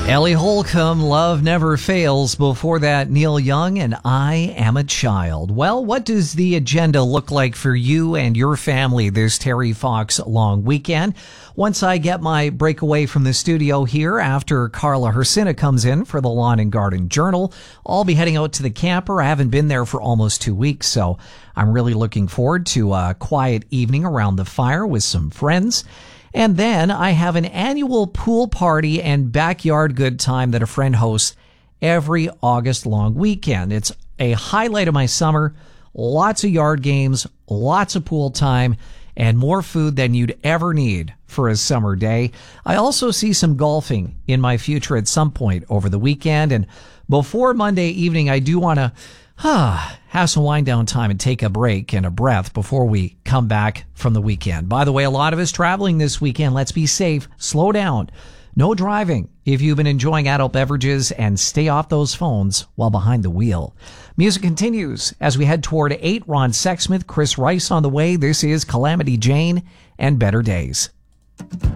Ellie Holcomb, Love Never Fails. Before that, Neil Young and I Am a Child. Well, what does the agenda look like for you and your family this Terry Fox long weekend? Once I get my breakaway from the studio here after Carla Hersina comes in for the Lawn and Garden Journal, I'll be heading out to the camper. I haven't been there for almost 2 weeks, so I'm really looking forward to a quiet evening around the fire with some friends. And then I have an annual pool party and backyard good time that a friend hosts every August long weekend. It's a highlight of my summer. Lots of yard games, lots of pool time, and more food than you'd ever need for a summer day. I also see some golfing in my future at some point over the weekend. And before Monday evening, I do want to have some wind down time and take a break and a breath before we come back from the weekend. By the way, a lot of us traveling this weekend. Let's be safe. Slow down. No driving if you've been enjoying adult beverages, and stay off those phones while behind the wheel. Music continues as we head toward 8. Ron Sexsmith, Chris Rice on the way. This is Calamity Jane and Better Days.